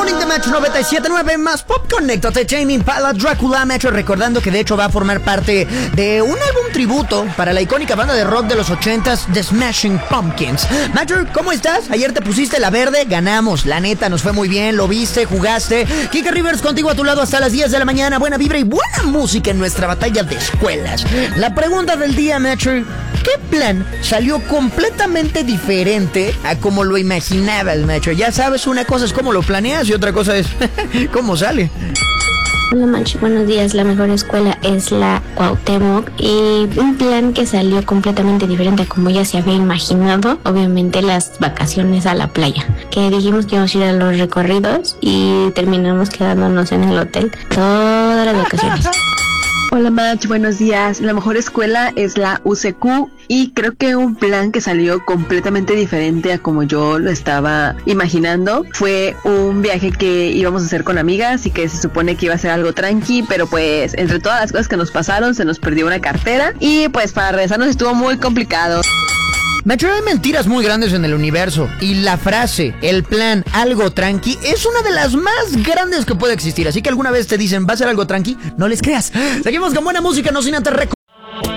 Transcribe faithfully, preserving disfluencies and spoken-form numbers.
Morning de Metro noventa y siete punto nueve más Pop Conéctate, Tame Impala, Drácula, Metro, recordando que de hecho va a formar parte de un álbum tributo para la icónica banda de rock de los ochentas, The Smashing Pumpkins. Metro, ¿cómo estás? Ayer te pusiste la verde, ganamos, la neta, nos fue muy bien, lo viste, jugaste. Kike Rivers contigo a tu lado hasta las diez de la mañana, buena vibra y buena música en nuestra batalla de escuelas. La pregunta del día, Metro, ¿qué plan salió completamente diferente a como lo imaginabas, Metro? Ya sabes, una cosa es cómo lo planeas y otra cosa es cómo sale. Hola Machi, buenos días. La mejor escuela es la Cuauhtémoc y un plan que salió completamente diferente a como ya se había imaginado. Obviamente las vacaciones a la playa, que dijimos que íbamos a ir a los recorridos y terminamos quedándonos en el hotel todas las vacaciones. Hola Mach, buenos días. La mejor escuela es la U C Q y creo que un plan que salió completamente diferente a como yo lo estaba imaginando fue un viaje que íbamos a hacer con amigas y que se supone que iba a ser algo tranqui, pero pues entre todas las cosas que nos pasaron se nos perdió una cartera y pues para regresarnos estuvo muy complicado. Metro, hay mentiras muy grandes en el universo y la frase, el plan, algo tranqui, es una de las más grandes que puede existir. Así que alguna vez te dicen, ¿va a ser algo tranqui? No les creas. Seguimos con buena música, no sin antes recordar